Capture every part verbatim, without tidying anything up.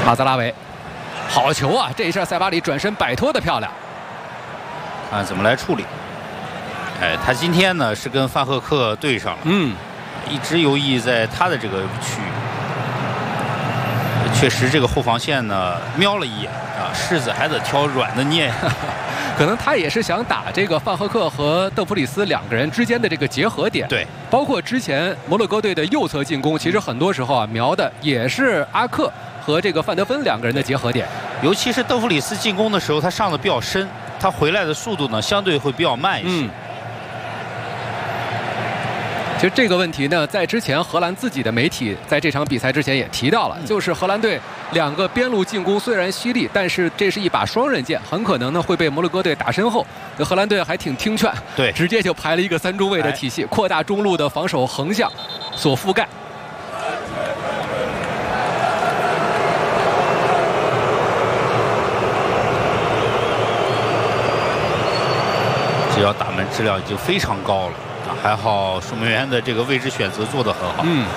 马泽拉维，好球啊！这一下塞巴里转身摆脱的漂亮。 看怎么来处理。哎，他今天呢是跟范赫克对上了， 嗯， 一直游弋在他的这个区域。确实，这个后防线呢瞄了一眼啊，柿子还得挑软的捏。 可能他也是想打这个范赫克和邓弗里斯两个人之间的这个结合点。 对， 包括之前摩洛哥队的右侧进攻，其实很多时候啊瞄的也是阿克和这个范德芬两个人的结合点。 尤其是邓弗里斯进攻的时候，他上的比较深，他回来的速度呢相对会比较慢一些。 嗯，其实这个问题呢，在之前荷兰自己的媒体在这场比赛之前也提到了，就是荷兰队两个边路进攻虽然犀利，但是这是一把双刃剑，很可能呢会被摩洛哥队打身后。那荷兰队还挺听劝， 对， 直接就排了一个三中卫的体系，扩大中路的防守横向所覆盖。 这脚打门质量已经非常高了。还好守门员的这个位置选择做得很好。 嗯。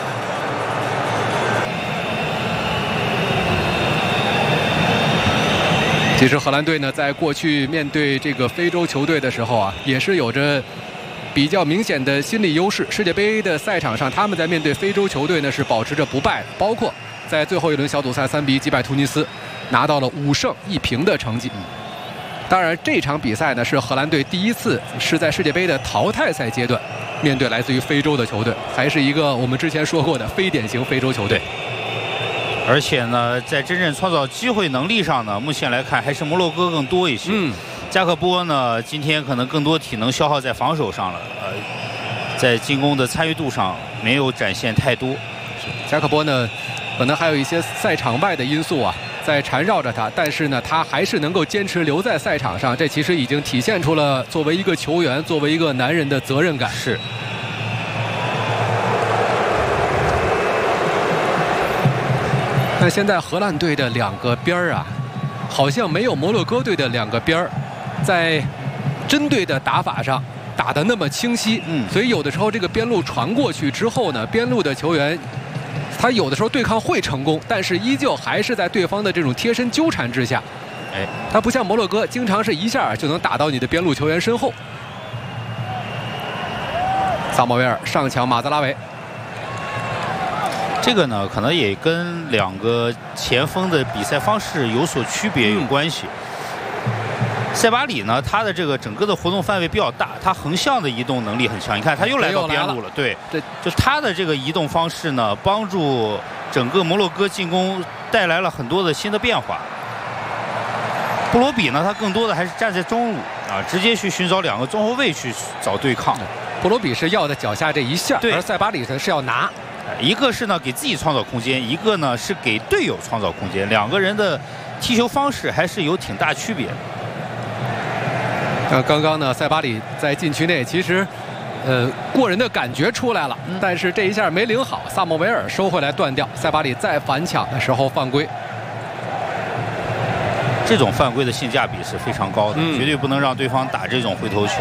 其实荷兰队呢，在过去面对这个非洲球队的时候啊，也是有着比较明显的心理优势。世界杯的赛场上，他们在面对非洲球队呢是保持着不败的，包括在最后一轮小组赛三比一击败突尼斯，拿到了五胜一平的成绩。嗯，当然，这场比赛呢是荷兰队第一次是在世界杯的淘汰赛阶段面对来自于非洲的球队，还是一个我们之前说过的非典型非洲球队。 而且呢，在真正创造机会能力上呢，目前来看还是摩洛哥更多一些。嗯，加克波呢，今天可能更多体能消耗在防守上了，呃，在进攻的参与度上没有展现太多。 加克波呢，可能还有一些赛场外的因素啊在缠绕着他，但是呢，他还是能够坚持留在赛场上，这其实已经体现出了作为一个球员、作为一个男人的责任感。 是。 但现在荷兰队的两个边儿啊，好像没有摩洛哥队的两个边儿在针对的打法上打得那么清晰。嗯，所以有的时候这个边路传过去之后呢，边路的球员他有的时候对抗会成功，但是依旧还是在对方的这种贴身纠缠之下。哎，他不像摩洛哥，经常是一下就能打到你的边路球员身后。萨莫维尔上抢马泽拉维。 这个呢，可能也跟两个前锋的比赛方式有所区别有关系。嗯、塞巴里呢，他的这个整个的活动范围比较大，他横向的移动能力很强。你看，他又来到边路了，对，对，就他的这个移动方式呢，帮助整个摩洛哥进攻带来了很多的新的变化。布罗比呢，他更多的还是站在中路啊，直接去寻找两个中后卫去找对抗。 布罗比是要的脚下这一下，而塞巴里呢是要拿。 一个是呢给自己创造空间，一个呢是给队友创造空间，两个人的踢球方式还是有挺大区别的。 那刚刚呢，塞巴里在禁区内其实，呃，过人的感觉出来了，嗯、但是这一下没领好，萨莫维尔收回来断掉，塞巴里再反抢的时候犯规。 这种犯规的性价比是非常高的，嗯、绝对不能让对方打这种回头球。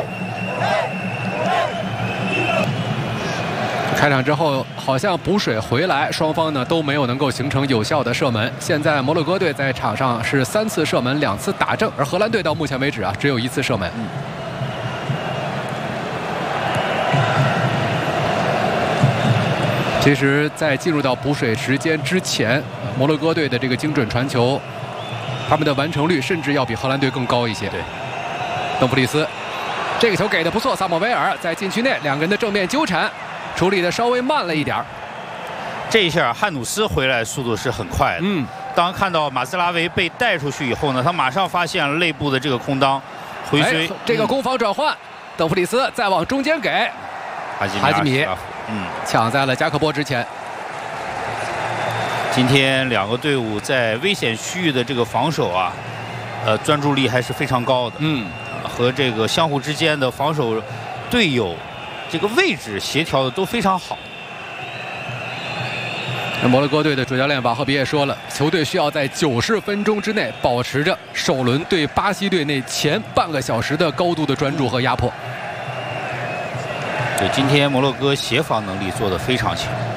开场之后好像补水回来，双方呢都没有能够形成有效的射门。现在摩洛哥队在场上是三次射门，两次打正，而荷兰队到目前为止啊只有一次射门。嗯、其实，在进入到补水时间之前，摩洛哥队的这个精准传球，他们的完成率甚至要比荷兰队更高一些。对，邓弗里斯，这个球给的不错，萨莫维尔在禁区内两个人的正面纠缠。处理的稍微慢了一点， 这一下汉努斯回来速度是很快的。嗯，当看到马斯拉维被带出去以后呢，他马上发现了内部的这个空当，回追。 哎、这个攻防转换，嗯、邓弗里斯再往中间给哈基米， 哈基米， 嗯， 抢在了加克波之前。 今天两个队伍在危险区域的这个防守啊，呃，专注力还是非常高的。嗯，呃、和这个相互之间的防守队友。这个位置协调的都非常好。 那摩洛哥队的主教练瓦赫比也说了，球队需要在九十分钟之内保持着首轮对巴西队那前半个小时的高度的专注和压迫。 对，今天摩洛哥协防能力做得非常强。